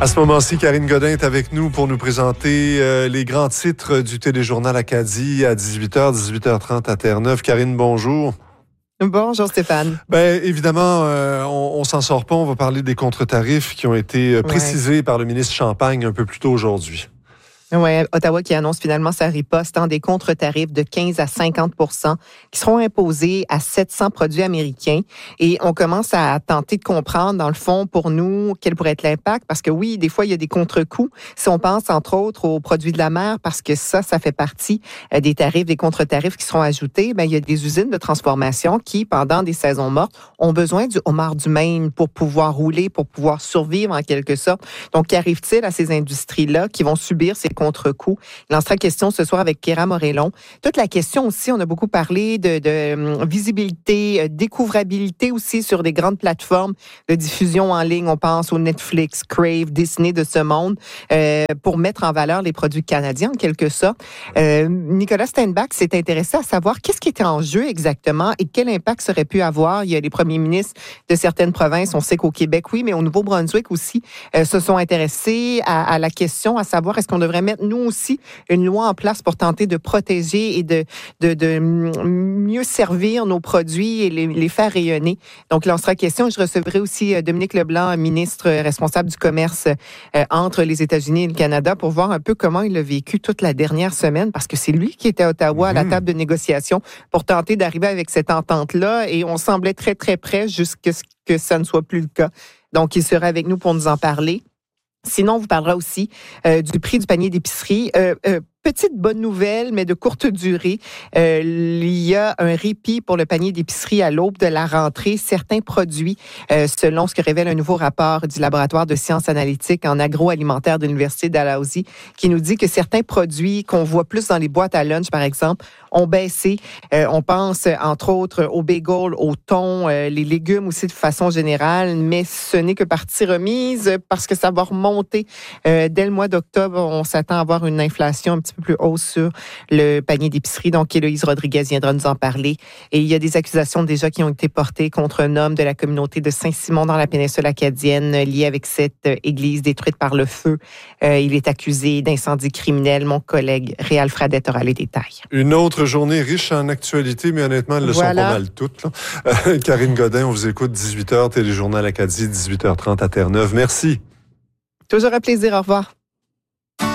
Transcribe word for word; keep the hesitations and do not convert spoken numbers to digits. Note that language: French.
À ce moment-ci, Karine Godin est avec nous pour nous présenter euh, les grands titres du Téléjournal Acadie à dix-huit heures, dix-huit heures trente à Terre-Neuve. Karine, bonjour. Bonjour Stéphane. Bien, évidemment, euh, on, on s'en sort pas. On va parler des contre-tarifs qui ont été euh, précisés ouais. par le ministre Champagne un peu plus tôt aujourd'hui. Oui, Ottawa qui annonce finalement sa riposte en des contre-tarifs de quinze à cinquante pour cent qui seront imposés à sept cents produits américains. Et on commence à tenter de comprendre, dans le fond, pour nous, quel pourrait être l'impact. Parce que oui, des fois, il y a des contre-coups. Si on pense, entre autres, aux produits de la mer, parce que ça, ça fait partie des tarifs, des contre-tarifs qui seront ajoutés, bien, il y a des usines de transformation qui, pendant des saisons mortes, ont besoin du homard du Maine pour pouvoir rouler, pour pouvoir survivre en quelque sorte. Donc, qu'arrive-t-il à ces industries-là qui vont subir ces contre-coups? Il en sera question ce soir avec Kéra Morellon. Toute la question aussi, on a beaucoup parlé de, de visibilité, découvrabilité aussi sur des grandes plateformes de diffusion en ligne. On pense au Netflix, Crave, Disney de ce monde, euh, pour mettre en valeur les produits canadiens en quelque sorte. Euh, Nicolas Steinbach s'est intéressé à savoir qu'est-ce qui était en jeu exactement et quel impact ça aurait pu avoir. Il y a les premiers ministres de certaines provinces, on sait qu'au Québec, oui, mais au Nouveau-Brunswick aussi, euh, se sont intéressés à, à la question, à savoir est-ce qu'on devrait mettre nous aussi une loi en place pour tenter de protéger et de, de, de mieux servir nos produits et les, les faire rayonner. Donc, il en sera question. Je recevrai aussi Dominique Leblanc, ministre responsable du commerce euh, entre les États-Unis et le Canada, pour voir un peu comment il a vécu toute la dernière semaine, parce que c'est lui qui était à Ottawa mmh. à la table de négociation pour tenter d'arriver avec cette entente-là, et on semblait très, très près jusqu'à ce que ça ne soit plus le cas. Donc, il sera avec nous pour nous en parler. Sinon, on vous parlera aussi euh, du prix du panier d'épicerie. Euh, euh, petite bonne nouvelle, mais de courte durée. Euh, il y a un répit pour le panier d'épicerie à l'aube de la rentrée. Certains produits, euh, selon ce que révèle un nouveau rapport du laboratoire de sciences analytiques en agroalimentaire de l'Université Dalhousie, qui nous dit que certains produits qu'on voit plus dans les boîtes à lunch, par exemple, ont baissé. Euh, on pense, entre autres, au bagel, au thon, euh, les légumes aussi de façon générale, mais ce n'est que partie remise parce que ça va remonter. Euh, dès le mois d'octobre, on s'attend à avoir une inflation un petit peu plus hausse sur le panier d'épicerie. Donc, Héloïse Rodriguez viendra nous en parler. Et il y a des accusations déjà qui ont été portées contre un homme de la communauté de Saint-Simon dans la péninsule acadienne lié avec cette église détruite par le feu. Euh, il est accusé d'incendie criminel. Mon collègue Réal Fradette aura les détails. Une autre journée riche en actualité, mais honnêtement, elles le voilà. sont pas mal toutes. Là. Euh, Karine Godin, on vous écoute dix-huit heures, Téléjournal Acadie, dix-huit heures trente à Terre-Neuve. Merci. Toujours un plaisir. Au revoir.